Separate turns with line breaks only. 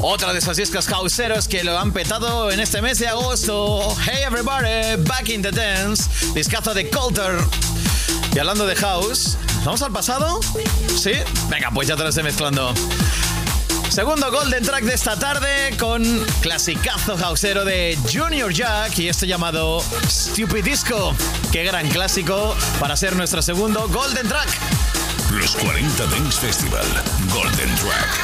Otra de esos discos houseeros que lo han petado en este mes de agosto. Hey everybody, back in the dance. Discazo de Coulter. Y hablando de house, ¿vamos al pasado? ¿Sí? Venga, pues ya te lo estoy mezclando. Segundo Golden Track de esta tarde con clasicazo houseero de Junior Jack y este llamado Stupid Disco. Qué gran clásico para ser nuestro segundo Golden Track.
Los 40 Dance Festival Golden Track.